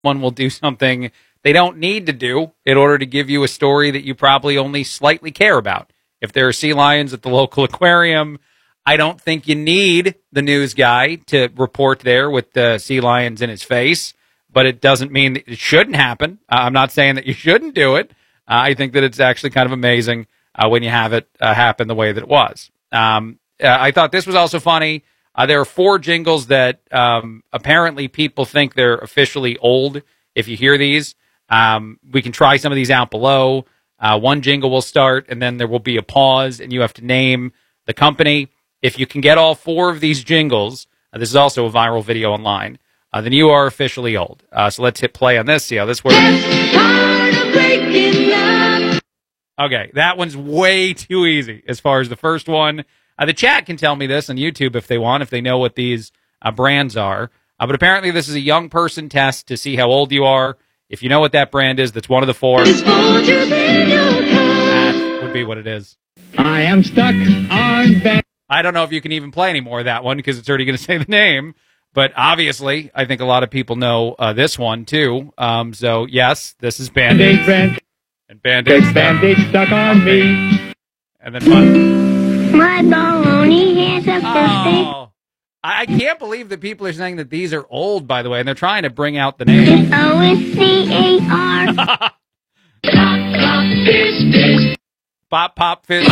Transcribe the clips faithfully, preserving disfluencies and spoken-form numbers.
One will do something they don't need to do in order to give you a story that you probably only slightly care about. If there are sea lions at the local aquarium, I don't think you need the news guy to report there with the sea lions in his face, but it doesn't mean that it shouldn't happen. Uh, I'm not saying that you shouldn't do it. Uh, I think that it's actually kind of amazing uh, when you have it uh, happen the way that it was. Um, uh, I thought this was also funny. Uh, there are four jingles that um, apparently people think they're officially old. If you hear these, um, we can try some of these out below. Uh, one jingle will start, and then there will be a pause, and you have to name the company. If you can get all four of these jingles, uh, this is also a viral video online, uh, then you are officially old. Uh, so let's hit play on this, see how this works. Okay, that one's way too easy as far as the first one. Uh, the chat can tell me this on YouTube if they want, if they know what these uh, brands are. Uh, but apparently this is a young person test to see how old you are. If you know what that brand is, that's one of the four. That would be what it is. I am stuck on that. I don't know if you can even play any more of that one because it's already going to say the name. But obviously, I think a lot of people know uh, this one, too. Um, so, yes, this is Band-Aid. Band-Aid. And Band-Aid Band-Aid stuck on me. And then fun. My baloney has a birthday. Oh. I can't believe that people are saying that these are old, by the way, and they're trying to bring out the name. O S C A R. Pop, pop, fizz.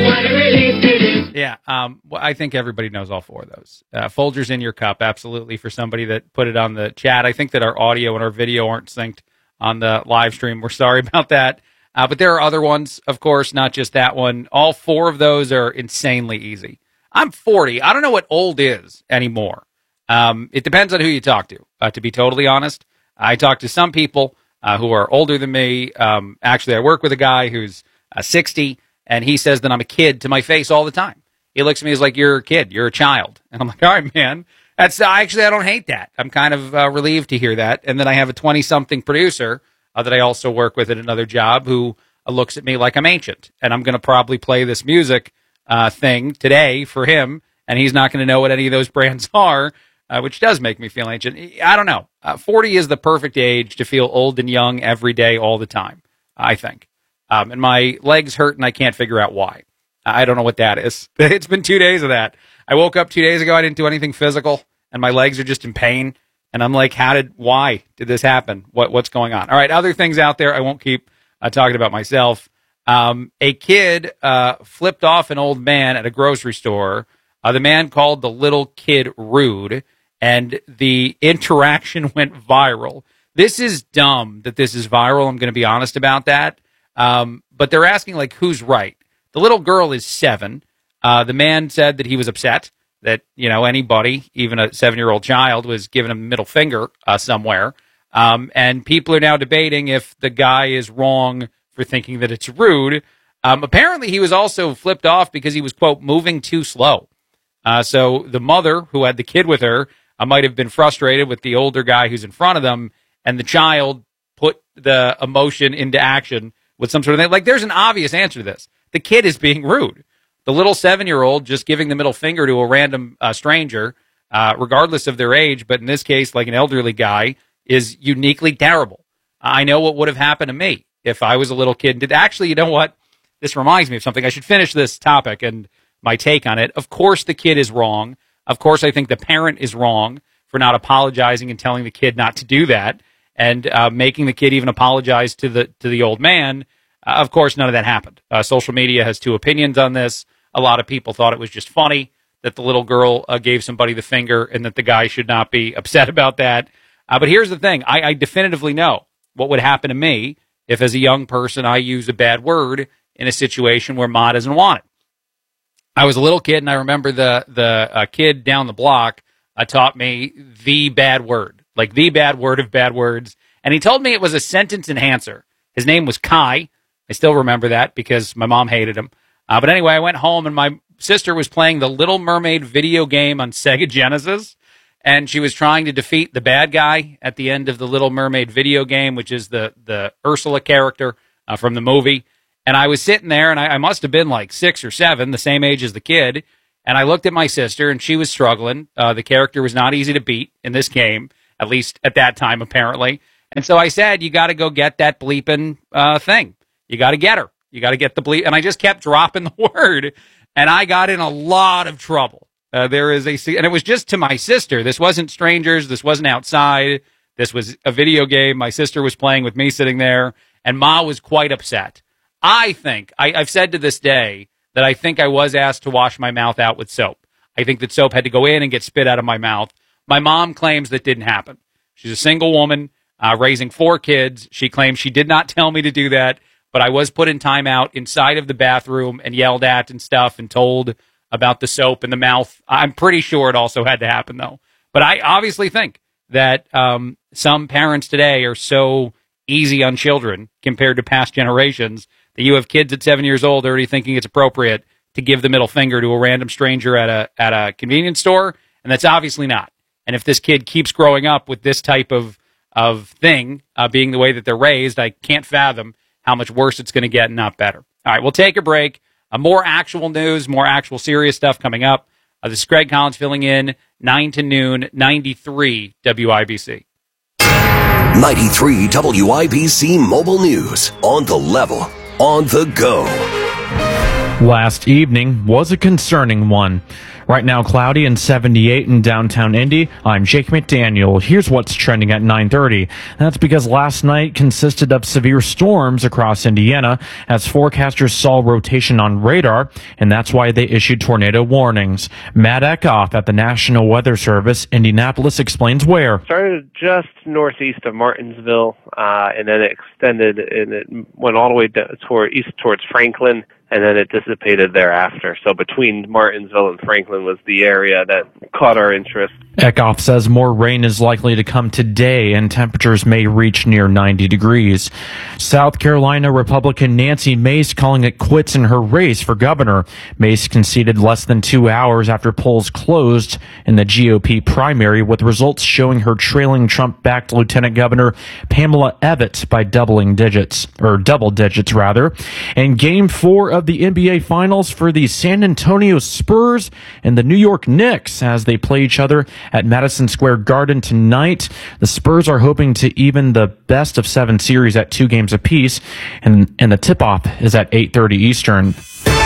Yeah, um, well, I think everybody knows all four of those. Uh, Folgers in your cup, absolutely, for somebody that put it on the chat. I think that our audio and our video aren't synced on the live stream. We're sorry about that. Uh, but there are other ones, of course, not just that one. All four of those are insanely easy. I'm forty. I don't know what old is anymore. Um, it depends on who you talk to, uh, to be totally honest. I talk to some people uh, who are older than me. Um, actually, I work with a guy who's uh, sixty, and he says that I'm a kid to my face all the time. He looks at me as like, you're a kid, you're a child. And I'm like, all right, man. That's actually, I don't hate that. I'm kind of uh, relieved to hear that. And then I have a twenty-something producer uh, that I also work with at another job who uh, looks at me like I'm ancient. And I'm going to probably play this music Uh, thing today for him, and he's not going to know what any of those brands are, uh, which does make me feel ancient. I don't know. Uh, forty is the perfect age to feel old and young every day, all the time, I think. Um, and my legs hurt, and I can't figure out why. I don't know what that is. It's been two days of that. I woke up two days ago. I didn't do anything physical, and my legs are just in pain. And I'm like, how did, why did this happen? What, what's going on? All right, other things out there. I won't keep uh, talking about myself. Um, a kid uh, flipped off an old man at a grocery store. Uh, the man called the little kid rude, and the interaction went viral. This is dumb that this is viral. I'm going to be honest about that. Um, but they're asking, like, who's right? The little girl is seven. Uh, the man said that he was upset that, you know, anybody, even a seven-year-old child, was giving him a middle finger uh, somewhere. Um, and people are now debating if the guy is wrong for thinking that it's rude. Um, apparently, he was also flipped off because he was, quote, moving too slow. Uh, so the mother who had the kid with her uh, might have been frustrated with the older guy who's in front of them, and the child put the emotion into action with some sort of thing. Like, there's an obvious answer to this. The kid is being rude. The little seven-year-old just giving the middle finger to a random uh, stranger, uh, regardless of their age, but in this case, like an elderly guy, is uniquely terrible. I know what would have happened to me if I was a little kid. Did actually, you know what? This reminds me of something. I should finish this topic and my take on it. Of course, the kid is wrong. Of course, I think the parent is wrong for not apologizing and telling the kid not to do that, and uh, making the kid even apologize to the to the old man. Uh, of course, none of that happened. Uh, social media has two opinions on this. A lot of people thought it was just funny that the little girl uh, gave somebody the finger, and that the guy should not be upset about that. Uh, but here's the thing. I, I definitively know what would happen to me if, as a young person, I use a bad word in a situation where Ma doesn't want it. I was a little kid, and I remember the the uh, kid down the block uh, taught me the bad word, like the bad word of bad words. And he told me it was a sentence enhancer. His name was Kai. I still remember that because my mom hated him. Uh, but anyway, I went home, and my sister was playing the Little Mermaid video game on Sega Genesis. And she was trying to defeat the bad guy at the end of the Little Mermaid video game, which is the, the Ursula character uh, from the movie. And I was sitting there, and I, I must have been like six or seven, the same age as the kid. And I looked at my sister, and she was struggling. Uh, the character was not easy to beat in this game, at least at that time, apparently. And so I said, you got to go get that bleeping uh, thing. You got to get her. You got to get the bleep. And I just kept dropping the word, and I got in a lot of trouble. Uh, there is a, and it was just to my sister. This wasn't strangers. This wasn't outside. This was a video game. My sister was playing with me sitting there, and Ma was quite upset. I think, I, I've said to this day that I think I was asked to wash my mouth out with soap. I think that soap had to go in and get spit out of my mouth. My mom claims that didn't happen. She's a single woman uh, raising four kids. She claims she did not tell me to do that, but I was put in timeout inside of the bathroom and yelled at and stuff and told about the soap in the mouth. I'm pretty sure it also had to happen, though. But I obviously think that um, some parents today are so easy on children compared to past generations that you have kids at seven years old already thinking it's appropriate to give the middle finger to a random stranger at a at a convenience store, and that's obviously not. And if this kid keeps growing up with this type of of thing, uh, being the way that they're raised, I can't fathom how much worse it's going to get and not better. All right, we'll take a break. Uh, more actual news, more actual serious stuff coming up. Uh, this is Greg Collins filling in, nine to noon, ninety-three W I B C. ninety-three W I B C Mobile News. On the level, on the go. Last evening was a concerning one. Right now, cloudy and seventy-eight in downtown Indy. I'm Jake McDaniel. Here's what's trending at nine thirty. That's because last night consisted of severe storms across Indiana as forecasters saw rotation on radar, and that's why they issued tornado warnings. Matt Eckhoff at the National Weather Service, Indianapolis, explains where. Started just northeast of Martinsville, uh, and then it extended and it went all the way down toward, east towards Franklin, and then it dissipated thereafter. So between Martinsville and Franklin was the area that caught our interest. Eckhoff says more rain is likely to come today and temperatures may reach near ninety degrees. South Carolina Republican Nancy Mace calling it quits in her race for governor. Mace conceded less than two hours after polls closed in the G O P primary, with results showing her trailing Trump-backed Lieutenant Governor Pamela Evette by doubling digits, or double digits rather. In Game four of the N B A Finals for the San Antonio Spurs and the New York Knicks as they play each other at Madison Square Garden tonight. The Spurs are hoping to even the best of seven series at two games apiece, and, and the tip-off is at eight thirty Eastern.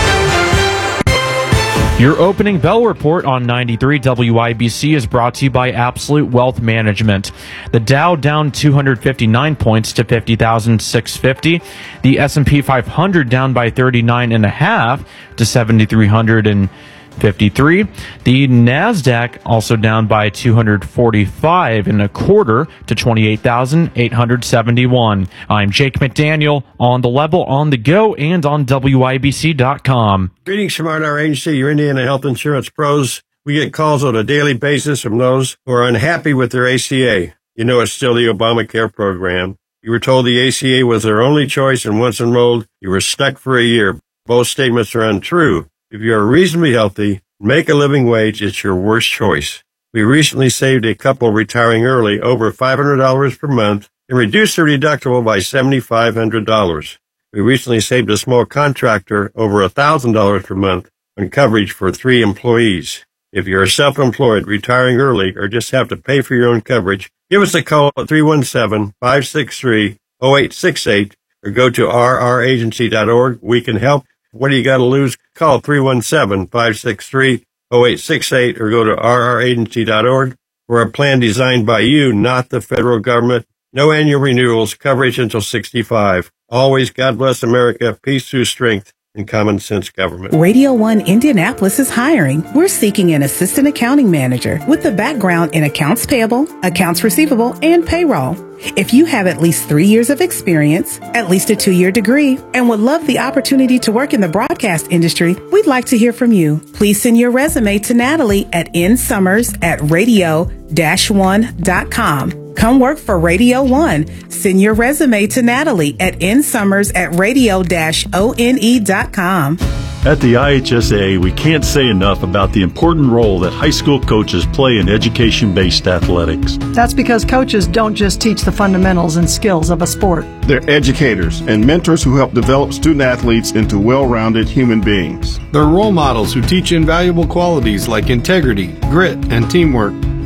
Your opening bell report on ninety-three W I B C is brought to you by Absolute Wealth Management. The Dow down two hundred fifty-nine points to fifty thousand six hundred fifty. The S and P five hundred down by thirty-nine and a half to seven thousand three hundred fifty-three. The NASDAQ also down by two hundred forty-five and a quarter to twenty-eight thousand eight hundred seventy-one. I'm Jake McDaniel, on the level, on the go, and on W I B C dot com. Greetings from our agency, your Indiana Health Insurance Pros. We get calls on a daily basis from those who are unhappy with their A C A. You know it's still the Obamacare program. You were told the A C A was their only choice, and once enrolled, you were stuck for a year. Both statements are untrue. If you are reasonably healthy, make a living wage, it's your worst choice. We recently saved a couple retiring early over five hundred dollars per month and reduced their deductible by seven thousand five hundred dollars. We recently saved a small contractor over one thousand dollars per month on coverage for three employees. If you're self-employed, retiring early, or just have to pay for your own coverage, give us a call at three one seven, five six three, zero eight six eight or go to r r agency dot org. We can help. What do you got to lose? Call three one seven, five six three, zero eight six eight or go to r r agency dot org. We're a plan designed by you, not the federal government. No annual renewals, coverage until sixty-five. Always God bless America, peace through strength, and common sense government. Radio one Indianapolis is hiring. We're seeking an assistant accounting manager with a background in accounts payable, accounts receivable, and payroll. If you have at least three years of experience, at least a two-year degree, and would love the opportunity to work in the broadcast industry, we'd like to hear from you. Please send your resume to Natalie at nsummers at radio dash one dot com. Come work for Radio one. Send your resume to Natalie at nsummers at radio dash one dot com. At the I H S A, we can't say enough about the important role that high school coaches play in education-based athletics. That's because coaches don't just teach the fundamentals and skills of a sport. They're educators and mentors who help develop student athletes into well-rounded human beings. They're role models who teach invaluable qualities like integrity, grit, and teamwork.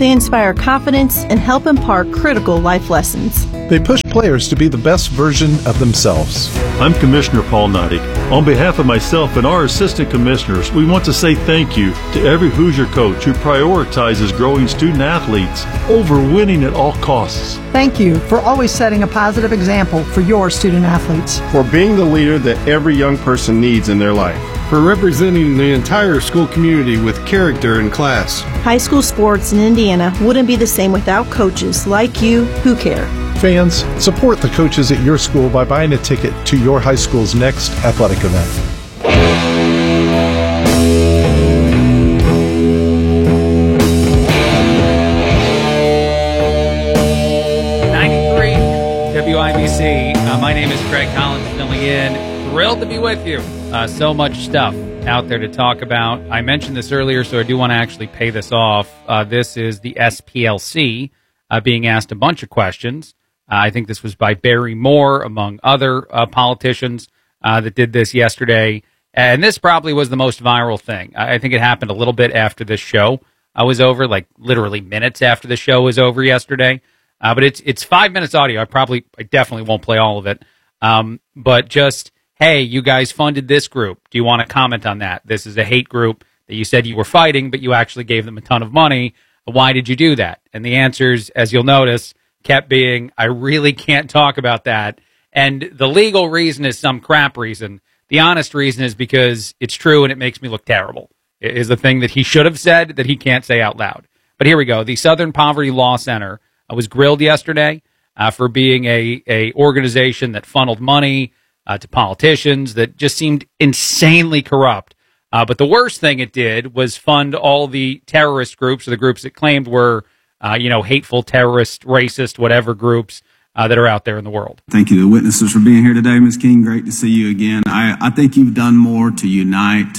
They inspire confidence and help impart critical life lessons. They push players to be the best version of themselves. I'm Commissioner Paul Neidig. On behalf of myself and our assistant commissioners, we want to say thank you to every Hoosier coach who prioritizes growing student athletes over winning at all costs. Thank you for always setting a positive example for your student athletes. For being the leader that every young person needs in their life. For representing the entire school community with character and class. High school sports in Indiana wouldn't be the same without coaches like you who care. Fans, support the coaches at your school by buying a ticket to your high school's next athletic event. ninety-three W I B C. Uh, my name is Craig Collins, filling in. Thrilled to be with you. Uh, so much stuff out there to talk about. I mentioned this earlier, so I do want to actually pay this off. Uh, this is the S P L C uh, being asked a bunch of questions. Uh, I think this was by Barry Moore, among other uh, politicians uh, that did this yesterday. And this probably was the most viral thing. I, I think it happened a little bit after this show uh, was over, like literally minutes after the show was over yesterday. Uh, but it's it's five minutes audio. I probably, I definitely won't play all of it. Um, but just... hey, you guys funded this group. Do you want to comment on that? This is a hate group that you said you were fighting, but you actually gave them a ton of money. Why did you do that? And the answers, as you'll notice, kept being, I really can't talk about that. And the legal reason is some crap reason. The honest reason is because it's true and it makes me look terrible. It is the thing that he should have said that he can't say out loud. But here we go. The Southern Poverty Law Center uh, was grilled yesterday uh, for being a, a organization that funneled money Uh, to politicians that just seemed insanely corrupt. Uh, but the worst thing it did was fund all the terrorist groups, or the groups it claimed were, uh, you know, hateful, terrorist, racist, whatever groups uh, that are out there in the world. Thank you to the witnesses for being here today. Miz King, great to see you again. I, I think you've done more to unite,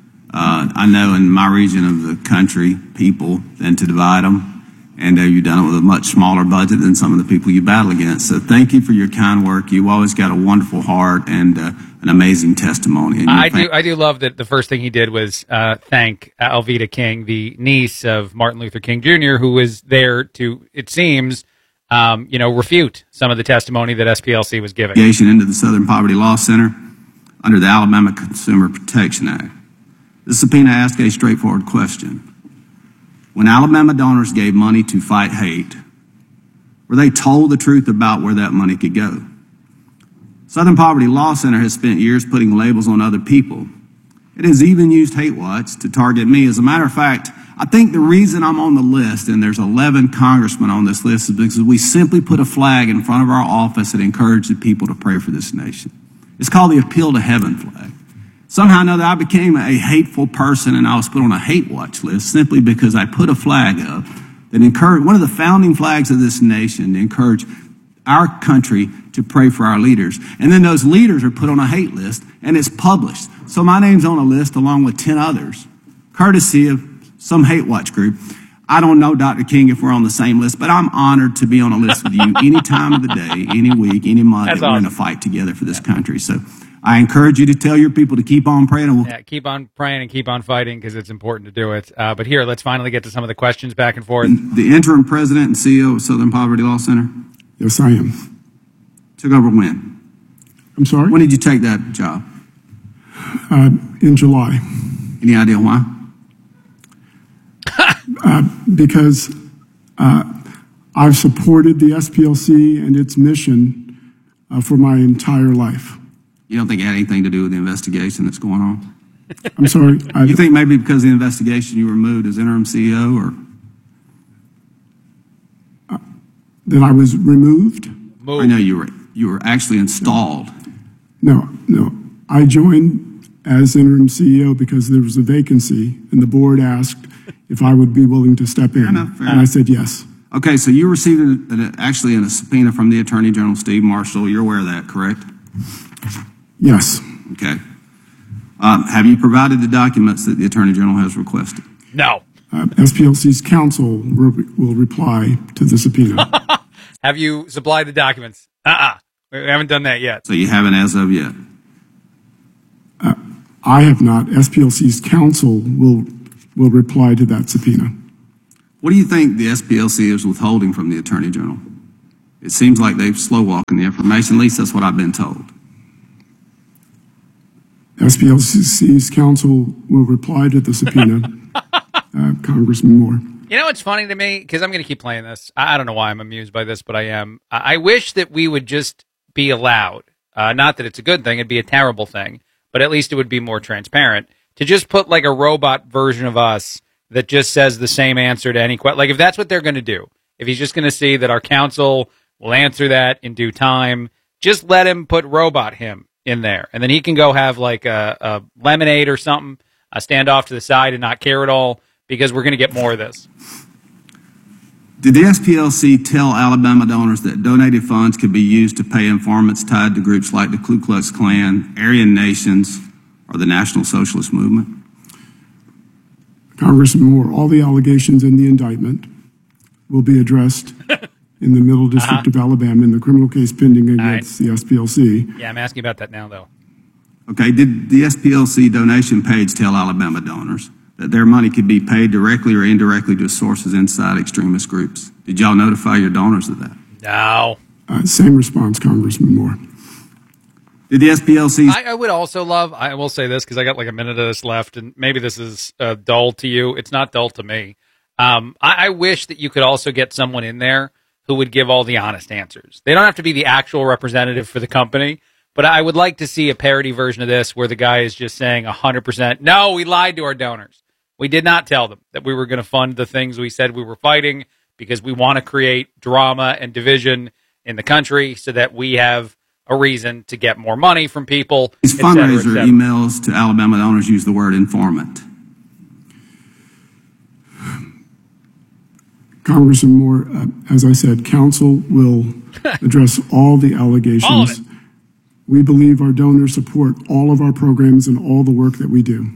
uh, I know in my region of the country, people than to divide them. And uh, you've done it with a much smaller budget than some of the people you battle against. So thank you for your kind work. You've always got a wonderful heart and uh, an amazing testimony. And I do I do love that the first thing he did was uh, thank Alveda King, the niece of Martin Luther King Junior, who was there to, it seems, um, you know, refute some of the testimony that S P L C was giving. Into the Southern Poverty Law Center under the Alabama Consumer Protection Act. The subpoena asked a straightforward question. When Alabama donors gave money to fight hate, were they told the truth about where that money could go? Southern Poverty Law Center has spent years putting labels on other people. It has even used Hate Watch to target me. As a matter of fact, I think the reason I'm on the list, and there's eleven congressmen on this list, is because we simply put a flag in front of our office that encouraged the people to pray for this nation. It's called the Appeal to Heaven flag. Somehow or another, I became a hateful person, and I was put on a hate watch list simply because I put a flag up that encouraged, one of the founding flags of this nation, to encourage our country to pray for our leaders. And then those leaders are put on a hate list, and it's published. So my name's on a list along with ten others, courtesy of some hate watch group. I don't know, Doctor King, if we're on the same list, but I'm honored to be on a list with you any time of the day, any week, any month. That's that awesome. We're in a fight together for this yeah. country. So I encourage you to tell your people to keep on praying. And we'll yeah, keep on praying and keep on fighting because it's important to do it. Uh, but here, let's finally get to some of the questions back and forth. The interim president and C E O of Southern Poverty Law Center? Yes, I am. Took over when? I'm sorry? When did you take that job? Uh, in July. Any idea why? uh, because uh, I've supported the S P L C and its mission uh, for my entire life. You don't think it had anything to do with the investigation that's going on? I'm sorry? I, you think maybe because of the investigation you were moved as interim C E O, or? Uh, that I was removed? Moved. I know you were, you were actually installed. No, no. I joined as interim C E O because there was a vacancy, and the board asked if I would be willing to step in. Fair enough, fair and enough. I said yes. Okay, so you received a, a, actually a subpoena from the Attorney General, Steve Marshall. You're aware of that, correct? Yes. Okay. Um, have you provided the documents that the Attorney General has requested? No. Uh, S P L C's counsel re- will reply to the subpoena. Have you supplied the documents? Uh-uh. We haven't done that yet. So you haven't as of yet? Uh, I have not. S P L C's counsel will will reply to that subpoena. What do you think the S P L C is withholding from the Attorney General? It seems like they've slow-walking the information. At least that's what I've been told. S P L C's counsel will reply to the subpoena, uh, Congressman Moore. You know what's funny to me? Because I'm going to keep playing this. I, I don't know why I'm amused by this, but I am. I, I wish that we would just be allowed, uh, not that it's a good thing, it'd be a terrible thing, but at least it would be more transparent, to just put like a robot version of us that just says the same answer to any question. Like if that's what they're going to do, if he's just going to see that our counsel will answer that in due time, just let him put robot him in there. And then he can go have like a, a lemonade or something, uh, stand off to the side and not care at all, because we're going to get more of this. Did the S P L C tell Alabama donors that donated funds could be used to pay informants tied to groups like the Ku Klux Klan, Aryan Nations, or the National Socialist Movement? Congressman Moore, all the allegations in the indictment will be addressed in the Middle District uh-huh. of Alabama in the criminal case pending against right. the S P L C. Yeah, I'm asking about that now, though. Okay, did the S P L C donation page tell Alabama donors that their money could be paid directly or indirectly to sources inside extremist groups? Did y'all notify your donors of that? No. Uh, same response, Congressman Moore. Did the S P L C... I, I would also love, I will say this because I got like a minute of this left, and maybe this is uh, dull to you. It's not dull to me. Um, I, I wish that you could also get someone in there who would give all the honest answers. They don't have to be the actual representative for the company, but I would like to see a parody version of this where the guy is just saying one hundred percent, no, we lied to our donors. We did not tell them that we were going to fund the things we said we were fighting because we want to create drama and division in the country so that we have a reason to get more money from people. These fundraiser emails to Alabama donors use the word informant. Congressman Moore, uh, as I said, counsel will address all the allegations. All of it. We believe our donors support all of our programs and all the work that we do.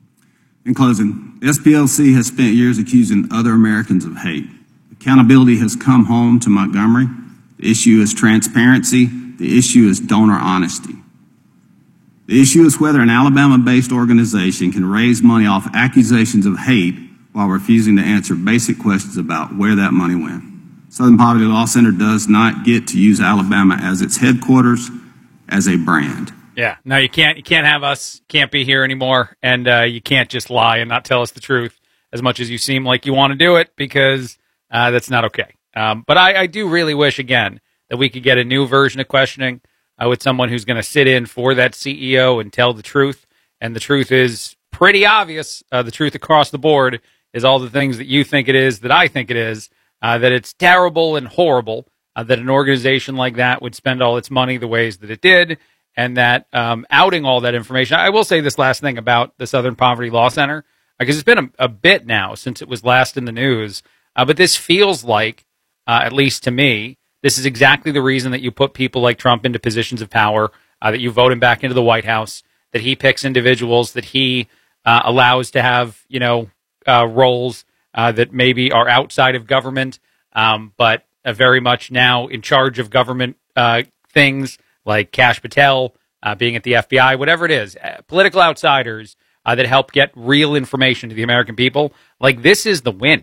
In closing, the S P L C has spent years accusing other Americans of hate. Accountability has come home to Montgomery. The issue is transparency. The issue is donor honesty. The issue is whether an Alabama-based organization can raise money off accusations of hate while refusing to answer basic questions about where that money went. Southern Poverty Law Center does not get to use Alabama as its headquarters, as a brand. Yeah, no, you can't. You can't have us. Can't be here anymore, and uh, you can't just lie and not tell us the truth as much as you seem like you want to do it, because uh, that's not okay. Um, but I, I do really wish again that we could get a new version of questioning uh, with someone who's going to sit in for that C E O and tell the truth. And the truth is pretty obvious. Uh, the truth across the board is all the things that you think it is, that I think it is. Uh, that it's terrible and horrible uh, that an organization like that would spend all its money the ways that it did. And that um, outing all that information. I will say this last thing about the Southern Poverty Law Center, because it's been a, a bit now since it was last in the news. Uh, but this feels like, uh, at least to me, this is exactly the reason that you put people like Trump into positions of power, uh, that you vote him back into the White House, that he picks individuals that he uh, allows to have, you know, uh, roles uh, that maybe are outside of government, um, but uh, very much now in charge of government uh, things, like Kash Patel uh, being at the F B I, whatever it is, uh, political outsiders uh, that help get real information to the American people. Like, this is the win.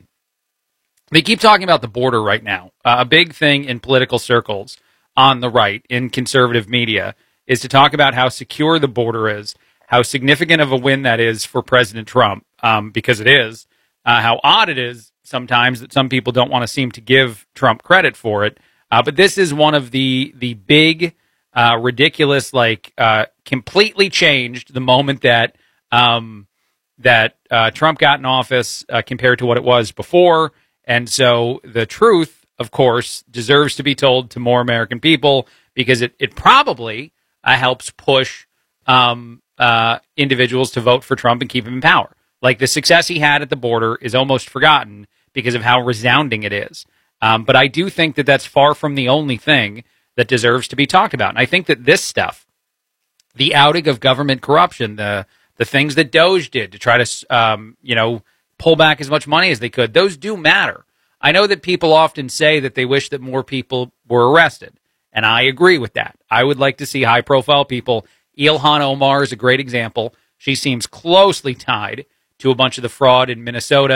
They keep talking about the border right now. Uh, a big thing in political circles on the right, in conservative media, is to talk about how secure the border is, how significant of a win that is for President Trump, um, because it is, uh, how odd it is sometimes that some people don't want to seem to give Trump credit for it. Uh, but this is one of the the big... Uh, ridiculous, like uh, completely changed the moment that um, that uh, Trump got in office uh, compared to what it was before. And so the truth, of course, deserves to be told to more American people, because it, it probably uh, helps push um, uh, individuals to vote for Trump and keep him in power. Like, the success he had at the border is almost forgotten because of how resounding it is. Um, but I do think that that's far from the only thing that deserves to be talked about. And I think that this stuff, the outing of government corruption, the the things that Doge did to try to, um, you know, pull back as much money as they could, those do matter. I know that people often say that they wish that more people were arrested, and I agree with that. I would like to see high-profile people. Ilhan Omar is a great example. She seems closely tied to a bunch of the fraud in Minnesota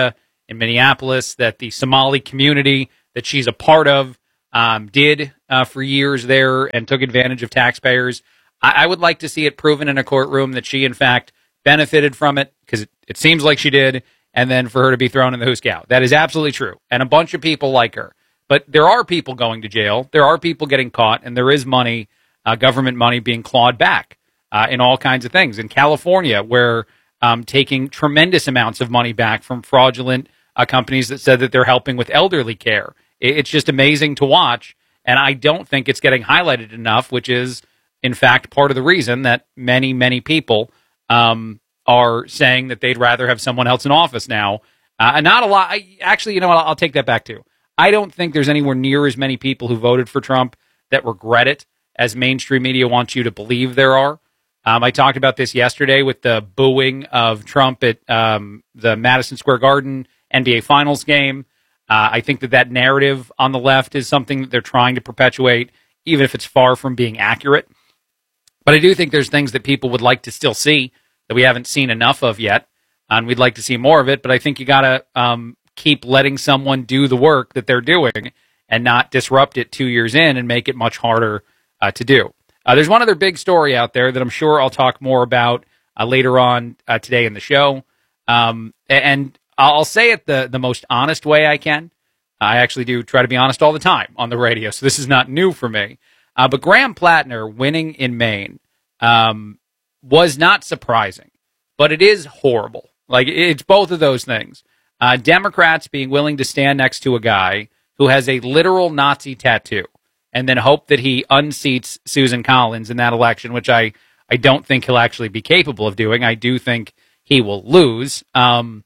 in Minneapolis that the Somali community that she's a part of um, did uh, for years there and took advantage of taxpayers. I, I would like to see it proven in a courtroom that she, in fact, benefited from it, because it, it seems like she did, and then for her to be thrown in the Huskow. That is absolutely true, and a bunch of people like her. But there are people going to jail. There are people getting caught, and there is money, uh, government money, being clawed back uh, in all kinds of things. In California, where um, taking tremendous amounts of money back from fraudulent uh, companies that said that they're helping with elderly care. It, it's just amazing to watch, and I don't think it's getting highlighted enough, which is, in fact, part of the reason that many, many people um, are saying that they'd rather have someone else in office now. Uh, and not a lot. I, actually, you know what? I'll, I'll take that back, too. I don't think there's anywhere near as many people who voted for Trump that regret it as mainstream media wants you to believe there are. Um, I talked about this yesterday with the booing of Trump at um, the Madison Square Garden N B A Finals game. Uh, I think that that narrative on the left is something that they're trying to perpetuate, even if it's far from being accurate. But I do think there's things that people would like to still see that we haven't seen enough of yet, and we'd like to see more of it. But I think you got to um, keep letting someone do the work that they're doing and not disrupt it two years in and make it much harder uh, to do. Uh, there's one other big story out there that I'm sure I'll talk more about uh, later on uh, today in the show. Um, and I'll say it the, the most honest way I can. I actually do try to be honest all the time on the radio, so this is not new for me. Uh, but Graham Plattner winning in Maine um, was not surprising, but it is horrible. Like, it's both of those things. Uh, Democrats being willing to stand next to a guy who has a literal Nazi tattoo and then hope that he unseats Susan Collins in that election, which I, I don't think he'll actually be capable of doing. I do think he will lose, um,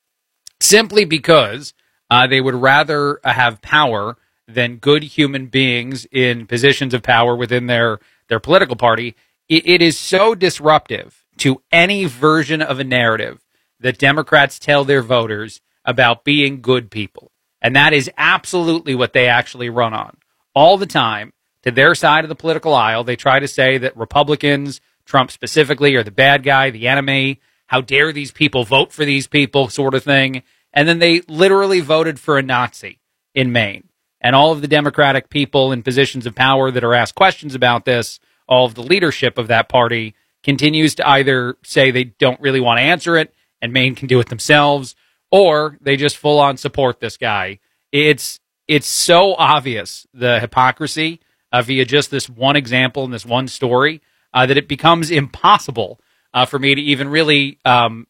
simply because uh, they would rather have power than good human beings in positions of power within their, their political party. It, it is so disruptive to any version of a narrative that Democrats tell their voters about being good people. And that is absolutely what they actually run on. All the time, to their side of the political aisle, they try to say that Republicans, Trump specifically, are the bad guy, the enemy. How dare these people vote for these people, sort of thing. And then they literally voted for a Nazi in Maine. And all of the Democratic people in positions of power that are asked questions about this, all of the leadership of that party continues to either say they don't really want to answer it and Maine can do it themselves, or they just full on support this guy. It's it's so obvious, the hypocrisy uh, via just this one example and this one story, uh, that it becomes impossible uh, for me to even really um,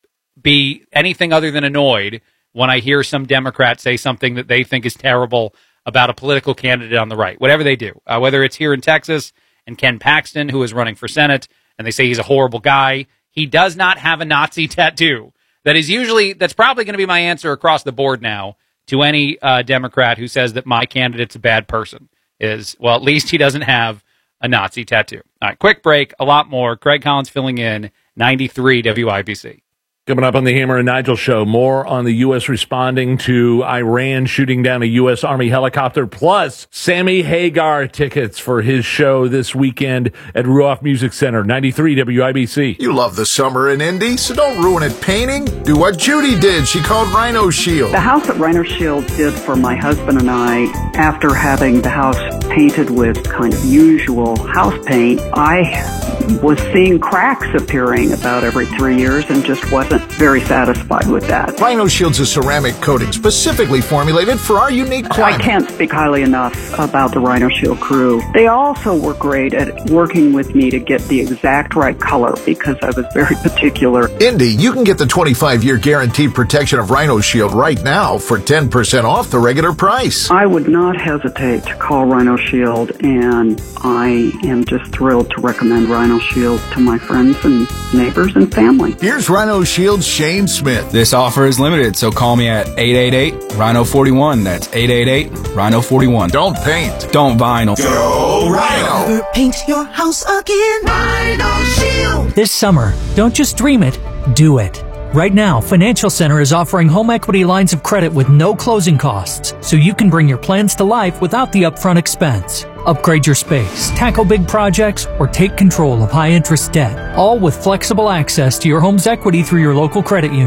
be anything other than annoyed when I hear some Democrat say something that they think is terrible about a political candidate on the right, whatever they do, uh, whether it's here in Texas and Ken Paxton, who is running for Senate, and they say he's a horrible guy. He does not have a Nazi tattoo. That is usually, that's probably going to be my answer across the board now to any uh, Democrat who says that my candidate's a bad person, is, well, at least he doesn't have a Nazi tattoo. All right, quick break, a lot more. Craig Collins filling in, ninety-three W I B C. Coming up on the Hammer and Nigel show, more on the U S responding to Iran shooting down a U S Army helicopter, plus Sammy Hagar tickets for his show this weekend at Ruoff Music Center, ninety-three W I B C. You love the summer in Indy, so don't ruin it painting. Do what Judy did. She called Rhino Shield. The house that Rhino Shield did for my husband and I, after having the house painted with kind of usual house paint, I was seeing cracks appearing about every three years and just wasn't very satisfied with that. Rhino Shield's a ceramic coating specifically formulated for our unique climate. I can't speak highly enough about the Rhino Shield crew. They also were great at working with me to get the exact right color because I was very particular. Indy, you can get the twenty-five year guaranteed protection of Rhino Shield right now for ten percent off the regular price. I would not hesitate to call Rhino Shield, and I am just thrilled to recommend Rhino Shield to my friends and neighbors and family. Here's Rhino Shield's Shane Smith. This offer is limited, so call me at eight eight eight, Rhino forty-one. That's eight eight eight, Rhino forty-one. Don't paint. Don't vinyl. Go Rhino. Never paint your house again. Rhino Shield. This summer, don't just dream it, do it. Right now, Financial Center is offering home equity lines of credit with no closing costs, so you can bring your plans to life without the upfront expense. Upgrade your space, tackle big projects, or take control of high-interest debt, all with flexible access to your home's equity through your local credit union.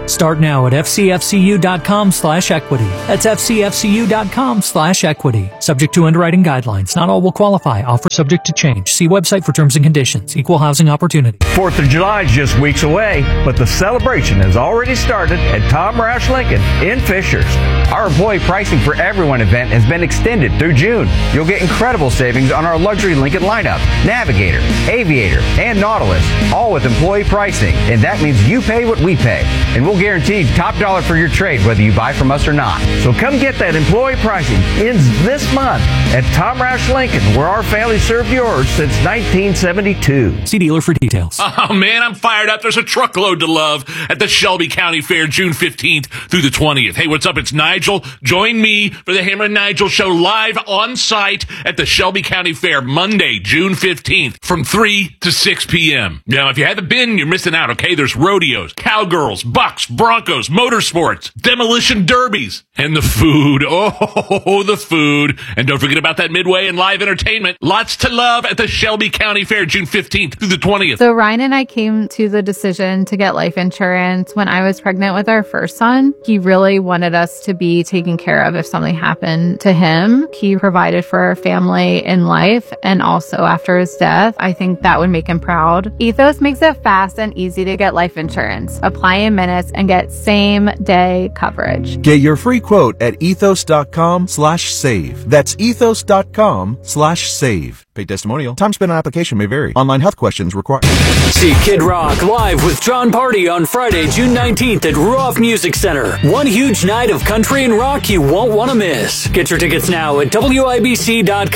Start now at fcfcu.com slash equity. That's fcfcu.com slash equity. Subject to underwriting guidelines. Not all will qualify. Offer subject to change. See website for terms and conditions. Equal housing opportunity. Fourth of July is just weeks away, but the celebration has already started at Tom Roush Lincoln in Fishers. Our employee pricing for everyone event has been extended through June. You'll get incredible savings on our luxury Lincoln lineup, Navigator, Aviator, and Nautilus, all with employee pricing. And that means you pay what we pay. And we'll guarantee top dollar for your trade, whether you buy from us or not. So come get that employee pricing. Ends this month at Tom Roush Lincoln, where our family served yours since nineteen seventy-two. See dealer for details. Oh, man, I'm fired up. There's a truckload to love at the Shelby County Fair, June fifteenth through the twentieth. Hey, what's up? It's Nigel. Join me for the Hammer and Nigel Show live on site at the Shelby County Fair, Monday, June fifteenth from three to six p.m. Now, if you haven't been, you're missing out, okay? There's rodeos, cowgirls, bucks, broncos, motorsports, demolition derbies, and the food. Oh, the food. And don't forget about that Midway and live entertainment. Lots to love at the Shelby County Fair, June fifteenth through the twentieth. So Ryan and I came to the decision to get life insurance when I was pregnant with our first son. He really wanted us to be taken care of if something happened to him. He provided for our family in life and also after his death. I think that would make him proud. Ethos makes it fast and easy to get life insurance. Apply in minutes and get same day coverage. Get your free quote at ethos.com slash save. That's ethos.com slash save. Paid testimonial. Time spent on application may vary. Online health questions required. See Kid Rock live with John Party on Friday, June nineteenth at Ruoff Music Center. One huge night of country and rock you won't want to miss. Get your tickets now at W I B C dot com.